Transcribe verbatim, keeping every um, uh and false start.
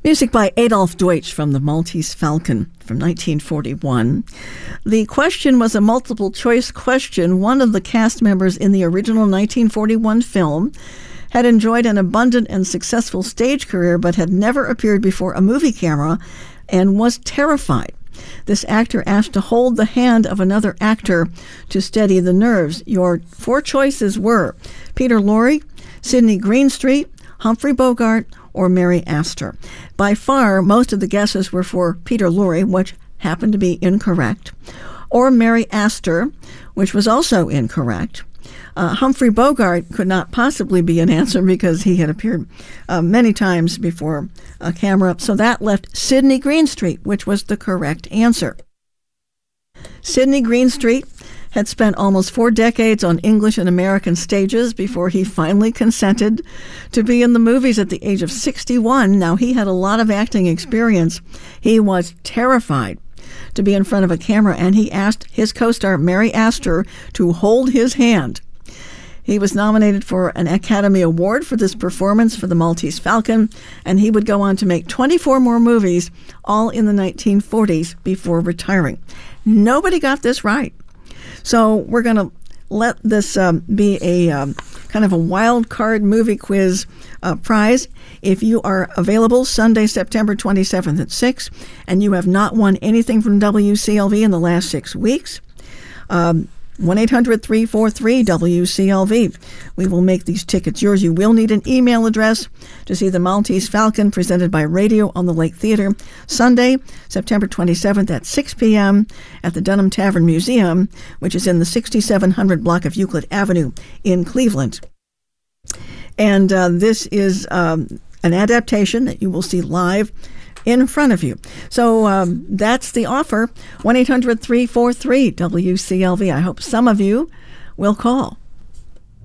Music by Adolf Deutsch from The Maltese Falcon from nineteen forty-one. The question was a multiple-choice question. One of the cast members in the original nineteen forty-one film had enjoyed an abundant and successful stage career but had never appeared before a movie camera and was terrified. This actor asked to hold the hand of another actor to steady the nerves. Your four choices were Peter Lorre, Sidney Greenstreet, Humphrey Bogart, or Mary Astor. By far, most of the guesses were for Peter Lorre, which happened to be incorrect, or Mary Astor, which was also incorrect. Uh, Humphrey Bogart could not possibly be an answer because he had appeared uh, many times before a camera, so that left Sidney Greenstreet, which was the correct answer. Sidney Greenstreet had spent almost four decades on English and American stages before he finally consented to be in the movies at the age of sixty-one. Now, he had a lot of acting experience. He was terrified to be in front of a camera, and he asked his co-star Mary Astor to hold his hand. He was nominated for an Academy Award for this performance for The Maltese Falcon, and he would go on to make twenty-four more movies, all in the nineteen forties, before retiring. Nobody got this right. So we're going to let this um, be a um, kind of a wild card movie quiz uh, prize. If you are available Sunday, September twenty-seventh at six, and you have not won anything from W C L V in the last six weeks, um, one eight hundred three four three W C L V. We will make these tickets yours. You will need an email address to see The Maltese Falcon presented by Radio on the Lake Theater Sunday, September twenty-seventh at six p.m. at the Dunham Tavern Museum, which is in the sixty-seven hundred block of Euclid Avenue in Cleveland. And uh, this is um, an adaptation that you will see live in front of you. So um, that's the offer, one eight hundred three four three W C L V. I hope some of you will call.